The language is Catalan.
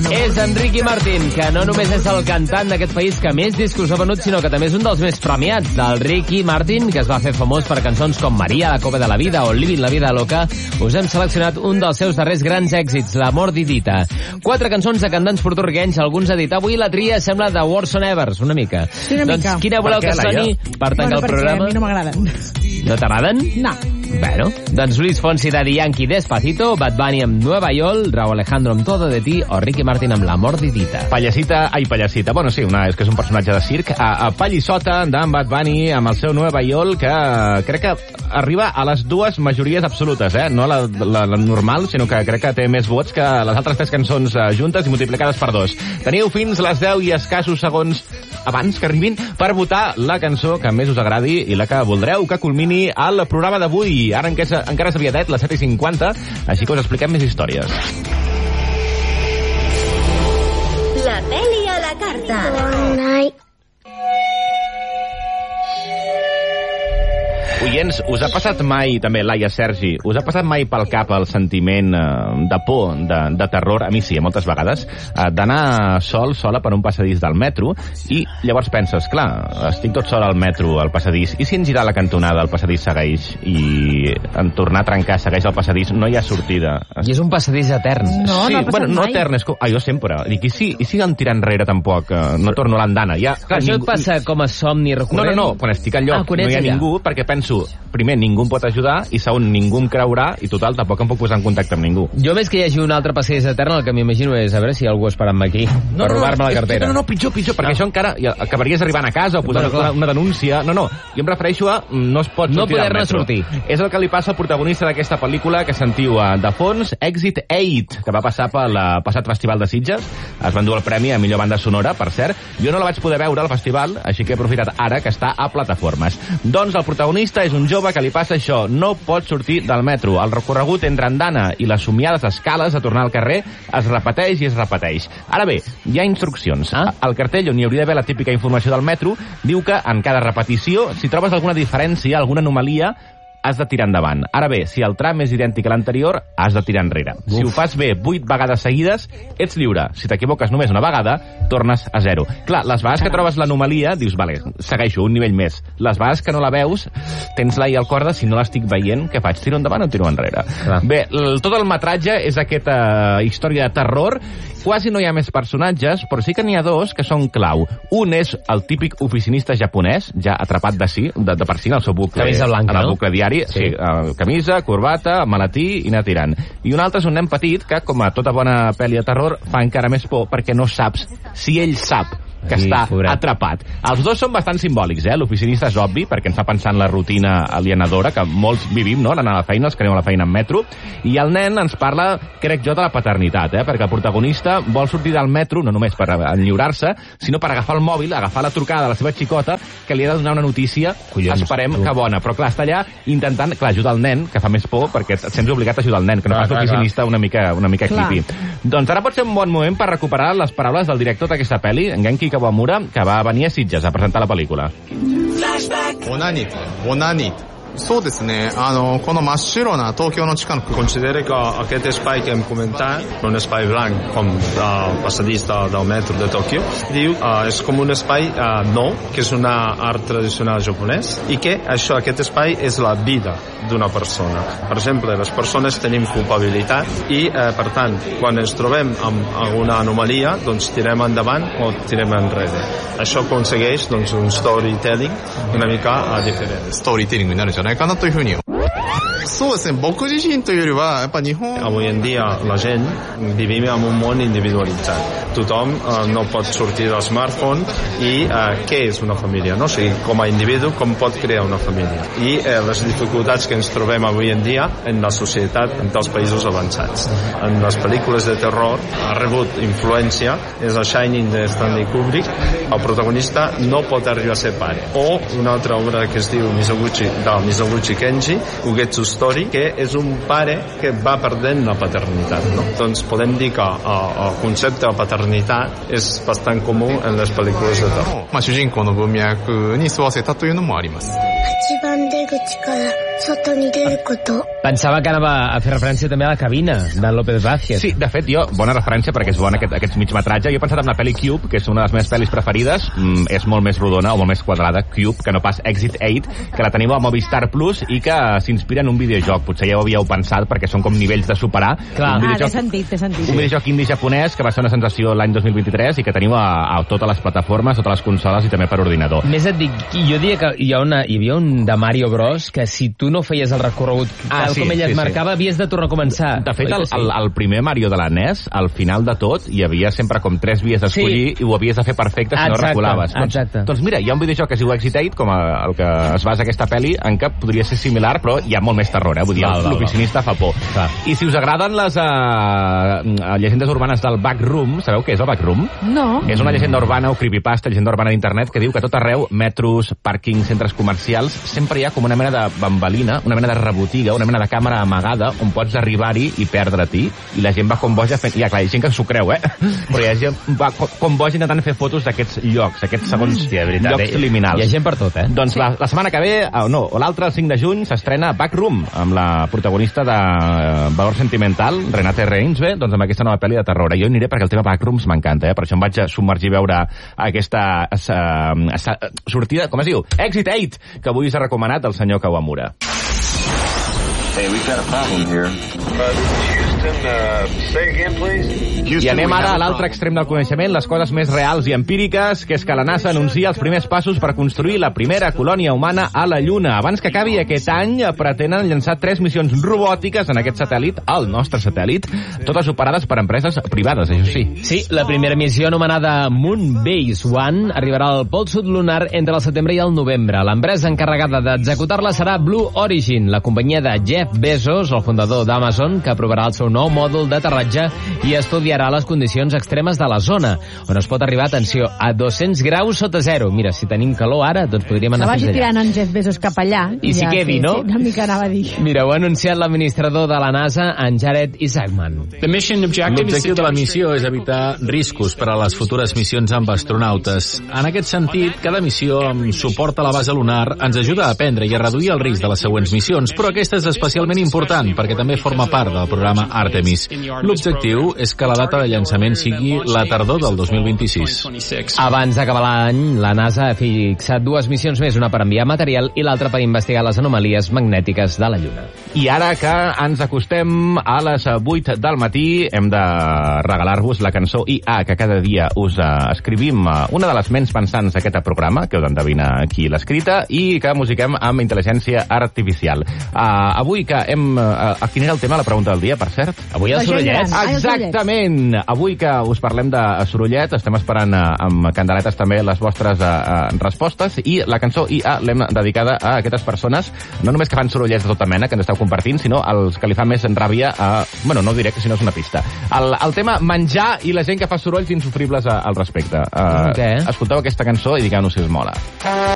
És en Ricky Martin, que no només és el cantant d'aquest país que més discos ha venut, sinó que també és un dels més premiats. Del Ricky Martin, que es va fer famós per cançons com Maria, La Cova de la Vida o Living la Vida Loca, us hem seleccionat un dels seus darrers grans èxits, La Mordidita. 4 cançons de cantants portuguenys, alguns a dit. Avui la tria sembla de Worse on Evers, una mica. Sí, una mica. Doncs quina voleu que soni per tancar el programa? A mi no m'agraden. No t'agraden? No. Bueno, doncs Luis Fonsi, Daddy Yankee, Despacito, Bad Bunny amb Nueva York, Raúl Alejandro amb Todo de Ti o Ricky Martin amb La Mordidita. Pallasita. Bueno, sí, és que és un personatge de circ. A Pallissota d'en Bad Bunny amb el seu Nueva York, que crec que arriba a les 2 majories absolutes, no la normal, sinó que crec que té més vots que les altres 3 cançons juntes i multiplicades per 2. Teniu fins les 10 i escassos segons abans que arribin per votar la cançó que més us agradi i la que voldreu que culmini al programa d'avui. Ara encara és aviadet, les 7:50, així que us expliquem més històries. La peli a la carta. Oients, us ha passat mai, també, Laia, Sergi, us ha passat mai pel cap el sentiment de por, de terror, a mi sí, moltes vegades, d'anar sola per un passadís del metro i llavors penses, clar, estic tot sol al metro, al passadís, i si en girar la cantonada el passadís segueix i en tornar a trencar segueix el passadís, no hi ha sortida. I és un passadís etern. No, sí, no ha passat no mai. etern, és com... jo sempre. Dic, i si en tirar enrere tampoc no torno a l'andana? Ja, clar, això et passa com a somni recurrent? No, quan estic al lloc no hi ha ningú, perquè penso, primer, ningú em pot ajudar, i segon, ningú em creurà, i total, tampoc em puc posar en contacte amb ningú. Jo més que hi hagi un altre passadís etern, el que m'imagino és a veure si hi ha algú esperant-me aquí per robar-me la cartera. No, pitjor, perquè això encara acabaries arribant a casa o posar una denúncia. No, jo em refereixo a no es pot sortir del metro. Sortir. És el que li passa al protagonista d'aquesta pel·lícula que sentiu de fons, Exit 8, que va passar pel passat Festival de Sitges. Es van dur el premi a millor banda sonora, per cert. Jo no la vaig poder veure al festival, així que he aprofitat ara que està a plataformes. Doncs el protagonista és un jove que li passa això, no pot sortir del metro. El recorregut entre andana i les somiades escales a tornar al carrer es repeteix i es repeteix. Ara bé, hi ha instruccions. Al cartell, on hi hauria d'haver la típica informació del metro, diu que en cada repetició, si trobes alguna diferència, alguna anomalia, has de tirar endavant. Ara bé, si el tram és idèntic a l'anterior, has de tirar enrere. Si ho fas bé 8 vegades seguides, ets lliure. Si t'equivoques només una vegada, tornes a 0. Clar, les vegades que trobes l'anomalia, dius, vale, segueixo un nivell més. Les vegades que no la veus, tens la i al corda, si no l'estic veient, què faig? Tiro endavant o tiro enrere? Bé, tot el metratge és aquesta història de terror. Quasi no hi ha més personatges, però sí que n'hi ha 2 que són clau. Un és el típic oficinista japonès, ja atrapat de per si en el seu bucle, camisa blanca, en el bucle diari, sí, camisa, corbata, maletí i anar tirant. I un altre és un nen petit que, com a tota bona pel·li de terror, fa encara més por perquè no saps si ell sap que està atrapat. Els 2 són bastant simbòlics, L'oficinista és obvi, perquè ens fa pensar en la rutina alienadora que molts vivim, no?, l'anar a la feina, els que aneu a la feina en metro, i el nen ens parla, crec jo, de la paternitat, perquè el protagonista vol sortir del metro, no només per enlliurar-se, sinó per agafar el mòbil, agafar la trucada de la seva xicota, que li ha de donar una notícia, esperem que bona. Però clar, està allà intentant, clar, ajudar el nen, que fa més por, perquè et sents obligat a ajudar el nen, que no fas l'oficinista una mica creepy. Doncs ara pot ser un bon moment per recuperar les paraules del director d'aquesta pel·li, en Genki Kawamura, que va venir a Sitges a presentar la pel·lícula. そうですね、この真っ白な東京の地下の Considera que aquest espai que hem comentat, un espai blanc com el passadís del metro de Tòquio, diu és com un espai nou, que és un art tradicional japonès, i que aquest espai és la vida d'una persona. Per exemple, les persones tenim culpabilitat i, per tant, quan ens trobem amb alguna anomalia, doncs tirem endavant o tirem enrere. Això aconsegueix un storytelling una mica diferent. Storytelling になるんじゃないかなというふうに。そうですね、僕自身というよりはやっぱ日本 Avui en dia la gent vivim en un món individualitzat. Tothom no pot sortir del smartphone i què és una família, no? O sigui, com a individu, com pot crear una família? I les dificultats que ens trobem avui en dia en la societat dels països avançats. En les pel·lícules de terror ha rebut influència, és el Shining de Stanley Kubrick, el protagonista no pot arribar a ser pare. O una altra obra que es diu Mizoguchi Kenji, Ugetsu Story, que és un pare que va perdent la paternitat, no? Doncs podem dir que el concepte de paternitat és bastant comú en les pel·lícules de terror. 主人公の文脈に沿わせたというのもあります。 8番出口から外に出ること。 Pensava que anava a fer referència també a la cabina de López Vázquez. Sí, de fet, jo, bona referència perquè és bon aquest migmetratge. Jo he pensat en la pel·li Cube, que és una de les meves pel·lis preferides. És molt més rodona o molt més quadrada, Cube, que no pas Exit 8, que la teniu a Movistar Plus i que s'inspira en un videojoc. Potser ja ho havíeu pensat perquè són com nivells de superar. Clar. T'he sentit. Un videojoc indi japonès que va ser una sensació l'any 2023 i que teniu a totes les plataformes, totes les consoles i també per ordinador. Més et dic, jo diria que hi havia un de Mario Bros que si tu no feies el recorregut tal com ell es marcava, havies de tornar a començar. De fet, el primer Mario de la NES, al final de tot, hi havia sempre com 3 vies d'escollir i ho havies de fer perfecte si no reculaves. Doncs mira, hi ha un videojoc que es diu Exit 8, com el que es basa aquesta pel·li, en què podria ser similar, però hi ha molt més terror, vull dir, l'oficinista fa por. I si us agraden les llegendes urbanes del Backroom, sabeu què és el Backroom? No. És una llegenda urbana o creepypasta, llegenda urbana d'internet, que diu que tot arreu, metros, pàrquings, centres comercials, sempre hi ha com una mena de bambalina, una mena de rebotiga, una mena de càmera amagada on pots arribar-hi i perdre-t'hi, i la gent va com boja fent... Ja, clar, hi ha gent que s'ho creu, però hi ha gent va com boja intentant fer fotos d'aquests llocs, aquests segons llocs liminals. Hi ha gent per tot, Doncs la setmana que ve, o l'altre, el 5 de juny, s'estrena Backroom, amb la protagonista de Valor Sentimental, Renate Reinsve, doncs amb aquesta nova pel·li de terror. Jo aniré perquè el tema Backrooms m'encanta, per això em vaig a submergir a veure aquesta sortida, com es diu? Exit 8, que avui s'ha recomanat el senyor Kawamura. Hey, we've got a problem here. Houston, say again, please. I anem ara a l'altre extrem del coneixement, les coses més reals i empíriques, que és que la NASA anuncia els primers passos per construir la primera colònia humana a la Lluna. Abans que acabi aquest any, pretenen llançar 3 missions robòtiques en aquest satèl·lit, el nostre satèl·lit, totes operades per empreses privades, això sí. Sí, la primera missió, anomenada Moonbase 1, arribarà al pol sud lunar entre el setembre i el novembre. L'empresa encarregada d'executar-la serà Blue Origin, la companyia de Jeff Bezos, el fundador d'Amazon, que aprovarà el seu nou mòdul d'aterratge i estudiarà les condicions extremes de la zona, on es pot arribar, atenció, a 200 graus sota zero. Mira, si tenim calor ara, doncs podríem anar fins allà. Se vagi tirant en Jeff Bezos cap allà. I s'hi quedi, no? Sí, una mica anava a dir. Mira, ho ha anunciat l'administrador de la NASA, en Jared Isaacman. L'objectiu de la missió és evitar riscos per a les futures missions amb astronautes. En aquest sentit, cada missió amb suport a la base lunar ens ajuda a aprendre i a reduir el risc de les següents missions, però aquesta és especialment important perquè també forma part del programa Artemis. L'objectiu és que la data de llançament sigui la tardor del 2026. Abans d'acabar l'any, la NASA ha fixat 2 missions més, una per enviar material i l'altra per investigar les anomalies magnètiques de la Lluna. I ara que ens acostem a les 8 del matí, hem de regalar-vos la cançó IA, que cada dia us escrivim una de les ments pensants d'aquest programa, que heu d'endevinar qui l'ha escrita, i que musiquem amb intel·ligència artificial. Avui que hem... quin era el tema, la pregunta del dia, per cert? Avui el sorollet. Exactament! Avui que us parlem de sorollet, estem esperant amb candeletes també les vostres respostes, i la cançó IA l'hem dedicada a aquestes persones, no només que fan sorollets de tota mena, que ens esteu compartint, sinó els que li fa més ràbia a... Bueno, no diré que si no és una pista. El tema menjar i la gent que fa sorolls insufribles al respecte. Escolteu aquesta cançó i digueu-nos si us mola.